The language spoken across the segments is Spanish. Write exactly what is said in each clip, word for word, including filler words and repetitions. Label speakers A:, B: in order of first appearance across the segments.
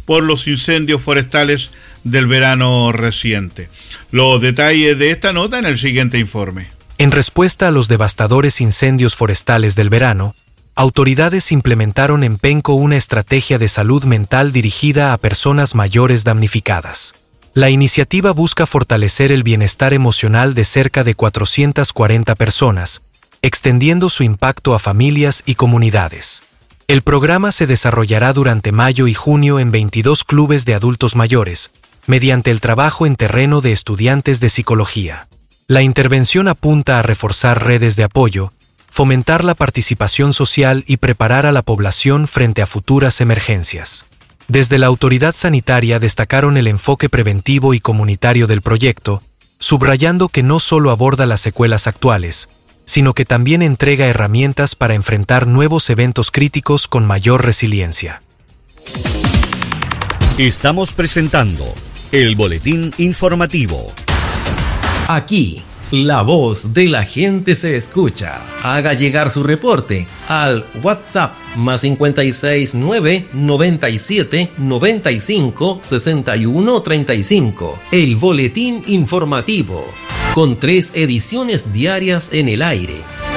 A: por los incendios forestales del verano reciente. Los detalles de esta nota en el siguiente informe.
B: En respuesta a los devastadores incendios forestales del verano, autoridades implementaron en Penco una estrategia de salud mental dirigida a personas mayores damnificadas. La iniciativa busca fortalecer el bienestar emocional de cerca de cuatrocientas cuarenta personas, extendiendo su impacto a familias y comunidades. El programa se desarrollará durante mayo y junio en veintidós clubes de adultos mayores, mediante el trabajo en terreno de estudiantes de psicología. La intervención apunta a reforzar redes de apoyo, fomentar la participación social y preparar a la población frente a futuras emergencias. Desde la autoridad sanitaria destacaron el enfoque preventivo y comunitario del proyecto, subrayando que no solo aborda las secuelas actuales, sino que también entrega herramientas para enfrentar nuevos eventos críticos con mayor resiliencia.
C: Estamos presentando el boletín informativo.
D: Aquí, la voz de la gente se escucha. Haga llegar su reporte al WhatsApp más cincuenta y seis nueve noventa y siete noventa y cinco sesenta y uno treinta y cinco. El boletín informativo, con tres ediciones diarias en el aire.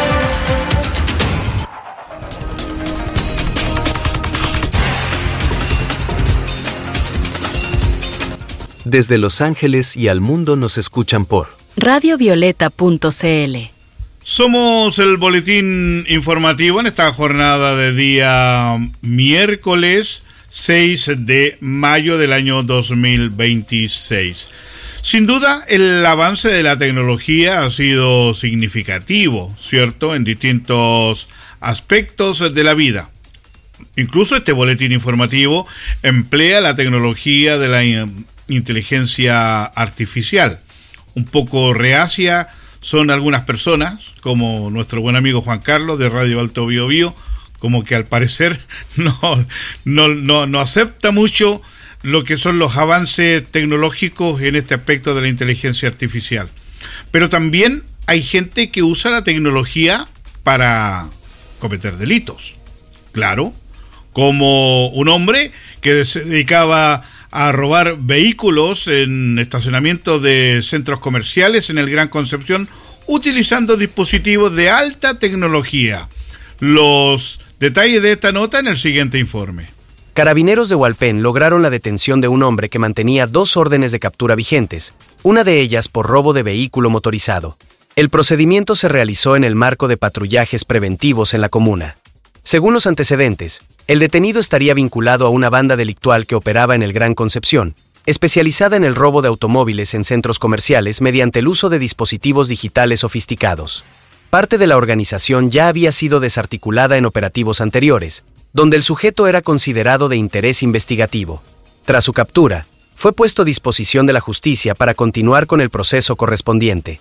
E: Desde Los Ángeles y al mundo nos escuchan por
F: radio violeta punto c l.
A: Somos el boletín informativo en esta jornada de día miércoles seis de mayo del año dos mil veintiséis. Sin duda, el avance de la tecnología ha sido significativo, ¿cierto?, en distintos aspectos de la vida. Incluso este boletín informativo emplea la tecnología de la inteligencia artificial. Un poco reacia son algunas personas, como nuestro buen amigo Juan Carlos de Radio Alto Biobío, como que al parecer no, no, no, no acepta mucho lo que son los avances tecnológicos en este aspecto de la inteligencia artificial. Pero también hay gente que usa la tecnología para cometer delitos. Claro, como un hombre que se dedicaba a robar vehículos en estacionamientos de centros comerciales en el Gran Concepción, utilizando dispositivos de alta tecnología. Los detalles de esta nota en el siguiente informe.
G: Carabineros de Hualpén lograron la detención de un hombre que mantenía dos órdenes de captura vigentes, una de ellas por robo de vehículo motorizado. El procedimiento se realizó en el marco de patrullajes preventivos en la comuna. Según los antecedentes, el detenido estaría vinculado a una banda delictual que operaba en el Gran Concepción, especializada en el robo de automóviles en centros comerciales mediante el uso de dispositivos digitales sofisticados. Parte de la organización ya había sido desarticulada en operativos anteriores, donde el sujeto era considerado de interés investigativo. Tras su captura, fue puesto a disposición de la justicia para continuar con el proceso correspondiente.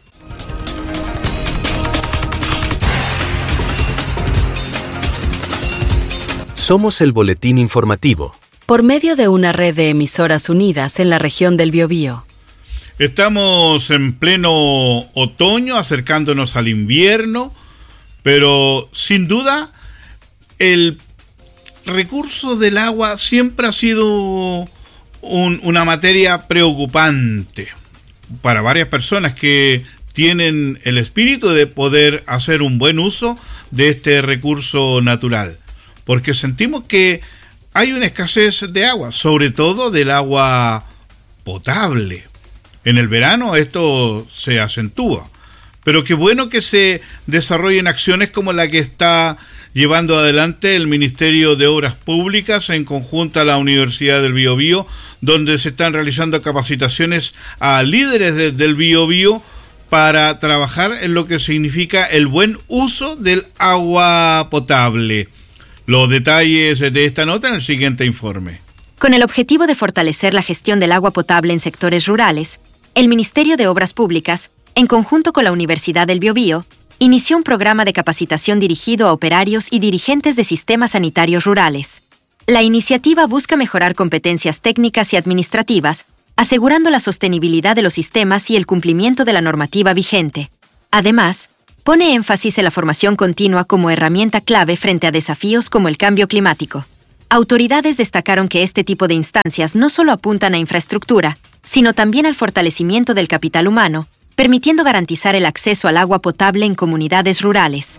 E: Somos el boletín informativo.
F: Por medio de una red de emisoras unidas en la región del Biobío.
A: Estamos en pleno otoño, acercándonos al invierno, pero sin duda el recurso del agua siempre ha sido un, una materia preocupante para varias personas que tienen el espíritu de poder hacer un buen uso de este recurso natural, porque sentimos que hay una escasez de agua, sobre todo del agua potable. En el verano esto se acentúa, pero qué bueno que se desarrollen acciones como la que está llevando adelante el Ministerio de Obras Públicas en conjunto a la Universidad del Biobío, donde se están realizando capacitaciones a líderes de, del Biobío para trabajar en lo que significa el buen uso del agua potable. Los detalles de esta nota en el siguiente informe.
H: Con el objetivo de fortalecer la gestión del agua potable en sectores rurales, el Ministerio de Obras Públicas, en conjunto con la Universidad del Biobío, inició un programa de capacitación dirigido a operarios y dirigentes de sistemas sanitarios rurales. La iniciativa busca mejorar competencias técnicas y administrativas, asegurando la sostenibilidad de los sistemas y el cumplimiento de la normativa vigente. Además, pone énfasis en la formación continua como herramienta clave frente a desafíos como el cambio climático. Autoridades destacaron que este tipo de instancias no solo apuntan a infraestructura, sino también al fortalecimiento del capital humano, permitiendo garantizar el acceso al agua potable en comunidades rurales.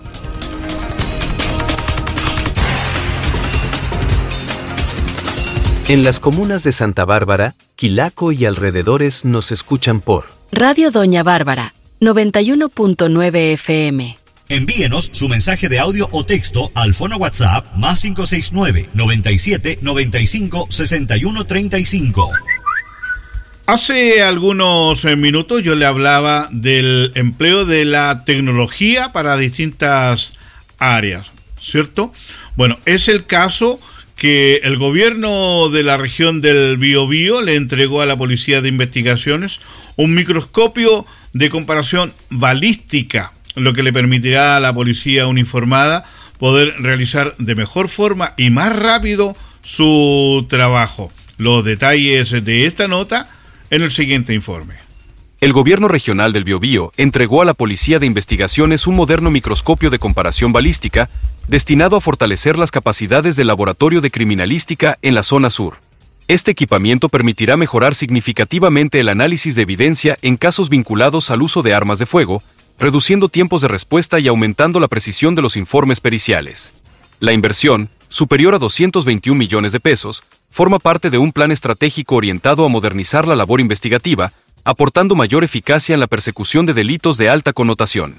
E: En las comunas de Santa Bárbara, Quilaco y alrededores nos escuchan por
F: Radio Doña Bárbara, noventa y uno punto nueve F M.
C: Envíenos su mensaje de audio o texto al fono WhatsApp más cinco seis nueve, noventa y siete, noventa y cinco, sesenta y uno treinta y cinco.
A: Hace algunos minutos yo le hablaba del empleo de la tecnología para distintas áreas, ¿cierto? Bueno, es el caso que el gobierno de la región del Biobío le entregó a la Policía de Investigaciones un microscopio de comparación balística, lo que le permitirá a la policía uniformada poder realizar de mejor forma y más rápido su trabajo. Los detalles de esta nota en el siguiente informe.
I: El gobierno regional del Biobío entregó a la Policía de Investigaciones un moderno microscopio de comparación balística destinado a fortalecer las capacidades del laboratorio de criminalística en la zona sur. Este equipamiento permitirá mejorar significativamente el análisis de evidencia en casos vinculados al uso de armas de fuego, reduciendo tiempos de respuesta y aumentando la precisión de los informes periciales. La inversión, superior a doscientos veintiún millones de pesos, forma parte de un plan estratégico orientado a modernizar la labor investigativa, aportando mayor eficacia en la persecución de delitos de alta connotación.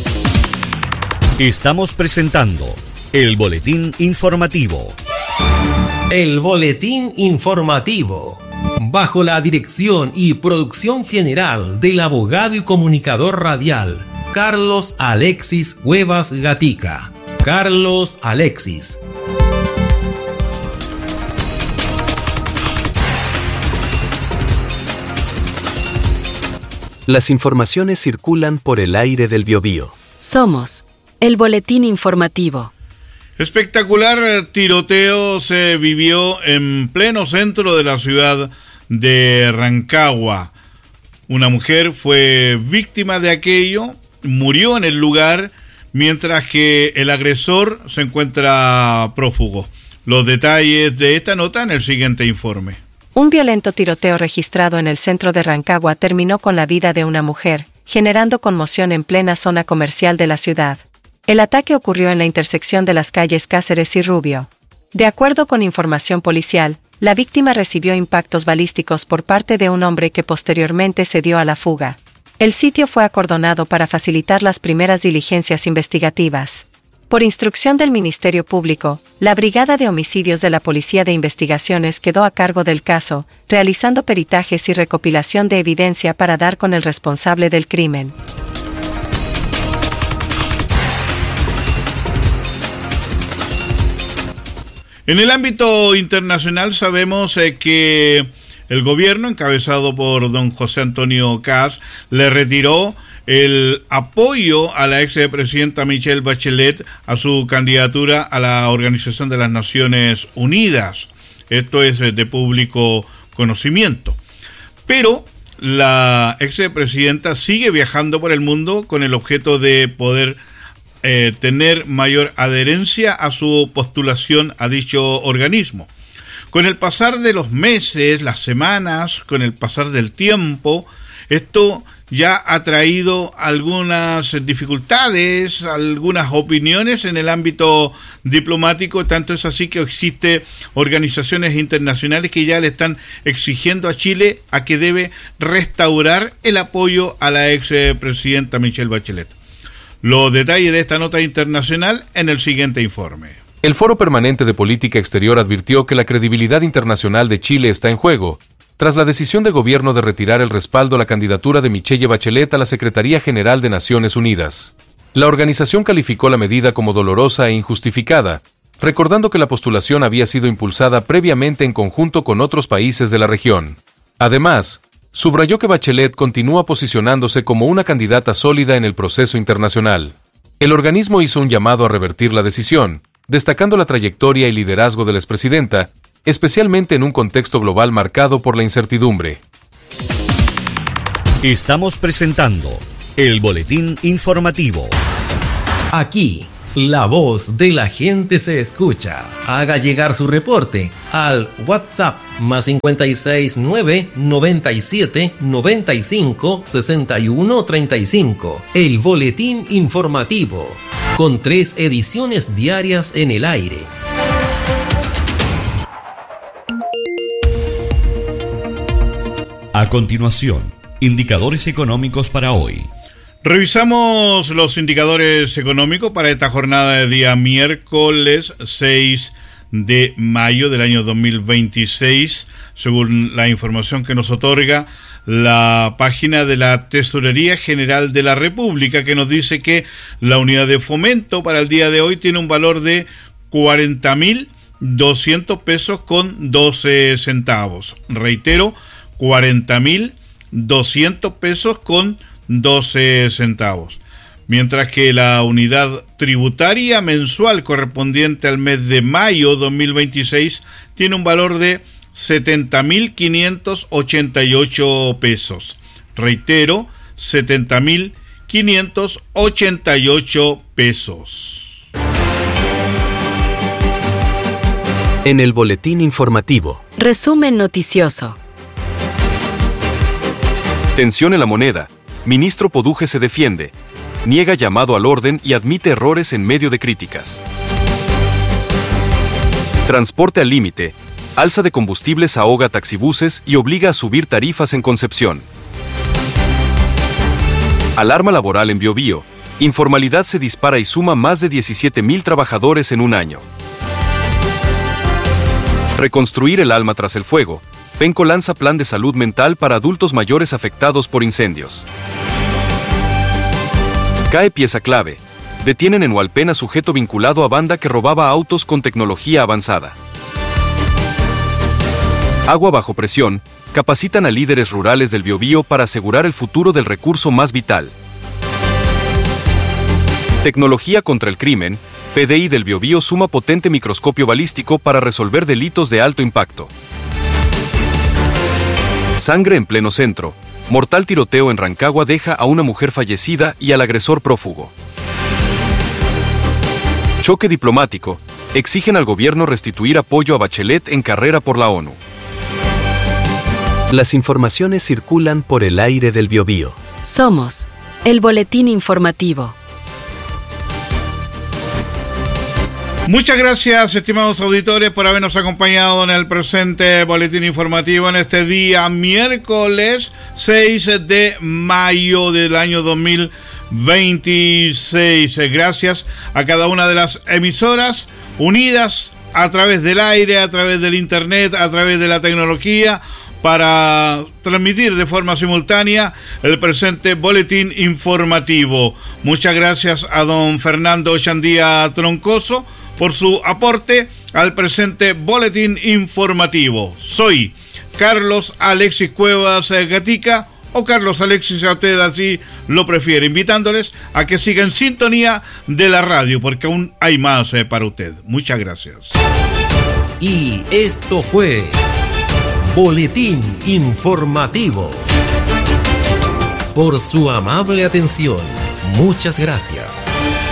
C: Estamos presentando el Boletín Informativo.
D: El Boletín Informativo. Bajo la dirección y producción general del abogado y comunicador radial, Carlos Alexis Cuevas Gatica. Carlos Alexis.
E: Las informaciones circulan por el aire del Biobío.
F: Somos el Boletín Informativo.
A: Espectacular tiroteo se vivió en pleno centro de la ciudad de Rancagua. Una mujer fue víctima de aquello, murió en el lugar, mientras que el agresor se encuentra prófugo. Los detalles de esta nota en el siguiente informe.
J: Un violento tiroteo registrado en el centro de Rancagua terminó con la vida de una mujer, generando conmoción en plena zona comercial de la ciudad. El ataque ocurrió en la intersección de las calles Cáceres y Rubio. De acuerdo con información policial, la víctima recibió impactos balísticos por parte de un hombre que posteriormente se dio a la fuga. El sitio fue acordonado para facilitar las primeras diligencias investigativas. Por instrucción del Ministerio Público, la Brigada de Homicidios de la Policía de Investigaciones quedó a cargo del caso, realizando peritajes y recopilación de evidencia para dar con el responsable del crimen.
A: En el ámbito internacional sabemos eh, que el gobierno, encabezado por don José Antonio Kast, le retiró el apoyo a la expresidenta Michelle Bachelet a su candidatura a la Organización de las Naciones Unidas. Esto es de público conocimiento. Pero la expresidenta sigue viajando por el mundo con el objeto de poder eh, tener mayor adherencia a su postulación a dicho organismo. Con el pasar de los meses, las semanas, con el pasar del tiempo, esto ya ha traído algunas dificultades, algunas opiniones en el ámbito diplomático, tanto es así que existen organizaciones internacionales que ya le están exigiendo a Chile a que debe restaurar el apoyo a la expresidenta Michelle Bachelet. Los detalles de esta nota internacional en el siguiente informe.
I: El Foro Permanente de Política Exterior advirtió que la credibilidad internacional de Chile está en juego, tras la decisión de gobierno de retirar el respaldo a la candidatura de Michelle Bachelet a la Secretaría General de Naciones Unidas. La organización calificó la medida como dolorosa e injustificada, recordando que la postulación había sido impulsada previamente en conjunto con otros países de la región. Además, subrayó que Bachelet continúa posicionándose como una candidata sólida en el proceso internacional. El organismo hizo un llamado a revertir la decisión, destacando la trayectoria y liderazgo de la expresidenta, especialmente en un contexto global marcado por la incertidumbre.
C: Estamos presentando el Boletín Informativo.
D: Aquí, la voz de la gente se escucha. Haga llegar su reporte al WhatsApp más cincuenta y seis nueve noventa y siete noventa y cinco sesenta y uno treinta y cinco. El boletín informativo, con tres ediciones diarias en el aire.
C: A continuación, indicadores económicos para hoy.
A: Revisamos los indicadores económicos para esta jornada de día miércoles seis de mayo del año dos mil veintiséis, según la información que nos otorga la página de la Tesorería General de la República, que nos dice que la unidad de fomento para el día de hoy tiene un valor de cuarenta mil doscientos pesos con doce centavos. Reitero, cuarenta mil doscientos pesos con doce centavos. Mientras que la unidad tributaria mensual correspondiente al mes de mayo dos mil veintiséis tiene un valor de setenta mil quinientos ochenta y ocho pesos. Reitero, setenta mil quinientos ochenta y ocho pesos.
E: En el boletín informativo.
F: Resumen noticioso.
I: Tensión en la moneda. Ministro Poduje se defiende. Niega llamado al orden y admite errores en medio de críticas. Transporte al límite. Alza de combustibles ahoga taxibuses y obliga a subir tarifas en Concepción. Alarma laboral en Biobío. Informalidad se dispara y suma más de diecisiete mil trabajadores en un año. Reconstruir el alma tras el fuego. Penco lanza plan de salud mental para adultos mayores afectados por incendios. Cae pieza clave. Detienen en Hualpén a sujeto vinculado a banda que robaba autos con tecnología avanzada. Agua bajo presión. Capacitan a líderes rurales del Biobío para asegurar el futuro del recurso más vital. Tecnología contra el crimen. P D I del Biobío suma potente microscopio balístico para resolver delitos de alto impacto. Sangre en pleno centro. Mortal tiroteo en Rancagua deja a una mujer fallecida y al agresor prófugo. Choque diplomático. Exigen al gobierno restituir apoyo a Bachelet en carrera por la ONU.
E: Las informaciones circulan por el aire del Biobío.
F: Somos el boletín informativo.
A: Muchas gracias, estimados auditores, por habernos acompañado en el presente boletín informativo en este día miércoles seis de mayo del año dos mil veintiséis. Gracias a cada una de las emisoras unidas a través del aire, a través del internet, a través de la tecnología, para transmitir de forma simultánea el presente boletín informativo. Muchas gracias a don Fernando Chandía Troncoso por su aporte al presente boletín informativo. Soy Carlos Alexis Cuevas Gatica, o Carlos Alexis, si a usted así lo prefiere, invitándoles a que siga en sintonía de la radio, porque aún hay más eh, para usted. Muchas gracias.
D: Y esto fue Boletín Informativo. Por su amable atención, muchas gracias.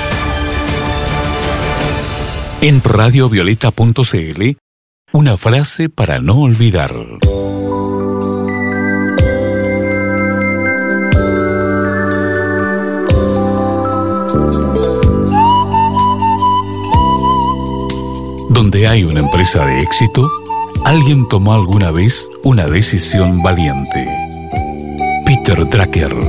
K: En radiovioleta punto cl, una frase para no olvidar. Donde hay una empresa de éxito, alguien tomó alguna vez una decisión valiente. Peter Drucker.